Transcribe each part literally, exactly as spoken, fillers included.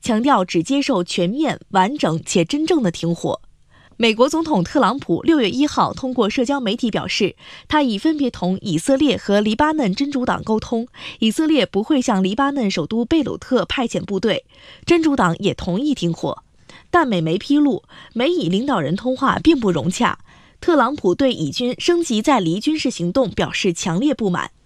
强调只接受全面、完整且真正的停火。美国总统特朗普六月一号通过社交媒体表示，他已分别同以色列和黎巴嫩真主党沟通，以色列不会向黎巴嫩首都贝鲁特派遣部队，真主党也同意停火。但美媒披露，美以领导人通话并不融洽。特朗普对以军升级在黎军事行动表示强烈不满。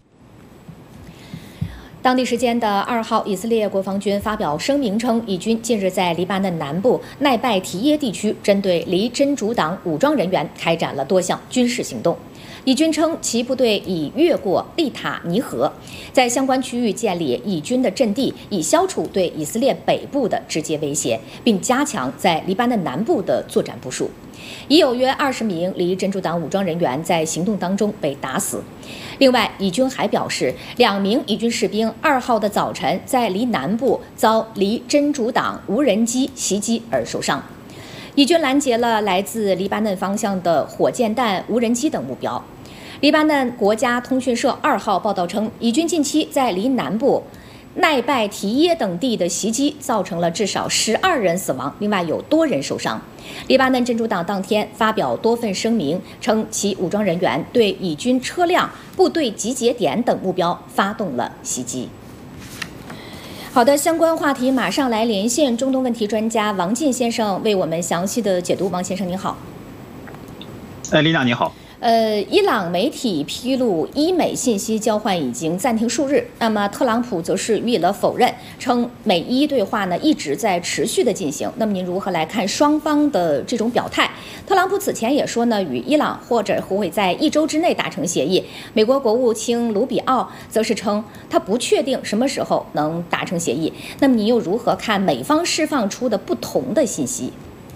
当地时间的二号，以色列国防军发表声明称，以军近日在黎巴嫩南部奈拜提耶地区针对黎真主党武装人员开展了多项军事行动。以军称，其部队已越过利塔尼河，在相关区域建立以军的阵地，以消除对以色列北部的直接威胁，并加强在黎巴嫩南部的作战部署。已有约二十名黎真主党武装人员在行动当中被打死。另外，以军还表示，两名以军士兵二号的早晨在黎南部遭黎真主党无人机袭击而受伤。以军拦截了来自黎巴嫩方向的火箭弹、无人机等目标。黎巴嫩国家通讯社二号报道称，以军近期在黎南部奈拜提耶等地的袭击造成了至少十二人死亡，另外有多人受伤。黎巴嫩真主党当天发表多份声明，称其武装人员对以军车辆、部队集结点等目标发动了袭击。好的，相关话题马上来连线中东问题专家王进先生为我们详细的解读。王先生您好。 哎，丽娜你好。 呃，伊朗媒体披露，伊美信息交换已经暂停数日。那么，特朗普则是予以了否认，称美伊对话呢一直在持续的进行。那么，您如何来看双方的这种表态？特朗普此前也说呢，与伊朗或者会在一周之内达成协议。美国国务卿卢比奥则是称，他不确定什么时候能达成协议。那么，您又如何看美方释放出的不同的信息？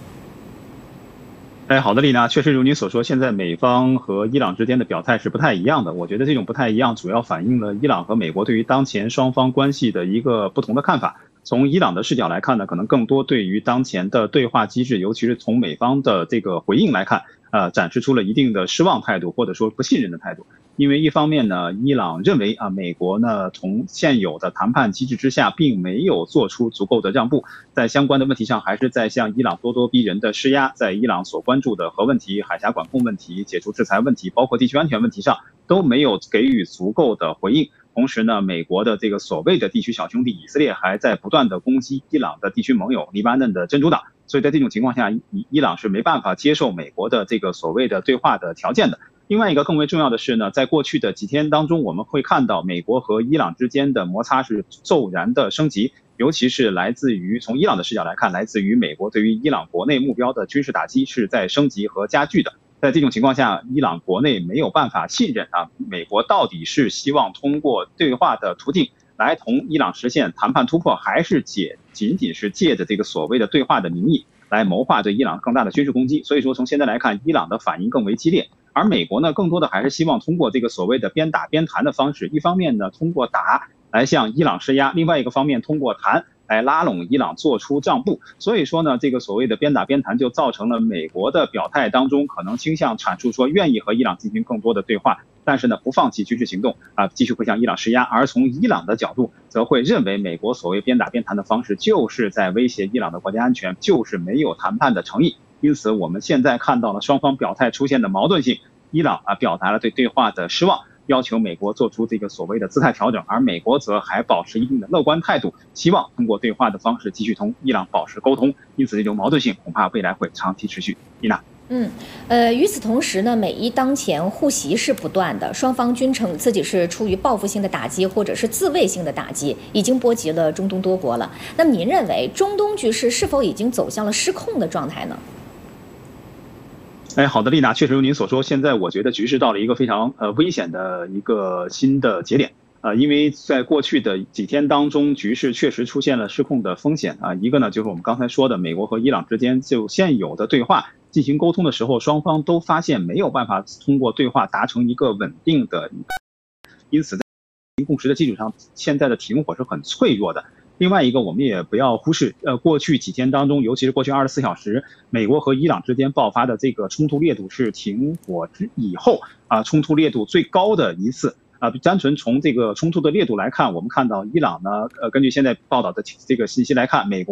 哎，好的，丽娜，确实如您所说，现在美方和伊朗之间的表态是不太一样的。我觉得这种不太一样，主要反映了伊朗和美国对于当前双方关系的一个不同的看法。从伊朗的视角来看呢，可能更多对于当前的对话机制，尤其是从美方的这个回应来看，呃，展示出了一定的失望态度，或者说不信任的态度。因为一方面呢，伊朗认为啊，美国呢从现有的谈判机制之下，并没有做出足够的让步，在相关的问题上还是在向伊朗咄咄逼人的施压，在伊朗所关注的核问题、海峡管控问题、解除制裁问题，包括地区安全问题上，都没有给予足够的回应。同时呢，美国的这个所谓的地区小兄弟以色列还在不断的攻击伊朗的地区盟友黎巴嫩的真主党，所以在这种情况下，伊伊朗是没办法接受美国的这个所谓的对话的条件的。另外一个更为重要的是呢，在过去的几天当中，我们会看到美国和伊朗之间的摩擦是骤然的升级，尤其是来自于从伊朗的视角来看，来自于美国对于伊朗国内目标的军事打击是在升级和加剧的。在这种情况下，伊朗国内没有办法信任啊，美国到底是希望通过对话的途径来同伊朗实现谈判突破，还是借仅仅是借着这个所谓的对话的名义来谋划对伊朗更大的军事攻击。所以说从现在来看，伊朗的反应更为激烈，而美国呢，更多的还是希望通过这个所谓的边打边谈的方式，一方面呢通过打来向伊朗施压，另外一个方面通过谈来拉拢伊朗做出让步。所以说呢，这个所谓的边打边谈就造成了美国的表态当中可能倾向阐述说愿意和伊朗进行更多的对话，但是呢不放弃军事行动啊，继续会向伊朗施压。而从伊朗的角度则会认为美国所谓边打边谈的方式就是在威胁伊朗的国家安全，就是没有谈判的诚意。因此我们现在看到了双方表态出现的矛盾性，伊朗啊表达了对对话的失望，要求美国做出这个所谓的姿态调整，而美国则还保持一定的乐观态度，希望通过对话的方式继续同伊朗保持沟通。因此这种矛盾性恐怕未来会长期持续。伊娜。 嗯，呃，与此同时呢，美伊当前互袭是不断的，双方均称自己是出于报复性的打击或者是自卫性的打击，已经波及了中东多国了。那么您认为中东局势是否已经走向了失控的状态呢？ 哎，好的，丽娜，确实如您所说，现在我觉得局势到了一个非常呃危险的一个新的节点。呃，因为在过去的几天当中，局势确实出现了失控的风险啊。一个呢，就是我们刚才说的，美国和伊朗之间就现有的对话进行沟通的时候，双方都发现没有办法通过对话达成一个稳定的，因此在共识的基础上，现在的停火是很脆弱的。另外一个，我们也不要忽视，呃，过去几天当中，尤其是过去二十四小时，美国和伊朗之间爆发的这个冲突烈度是停火之以后啊，冲突烈度最高的一次。啊，单纯从这个冲突的烈度来看，我们看到伊朗呢，呃，根据现在报道的这个信息来看，美国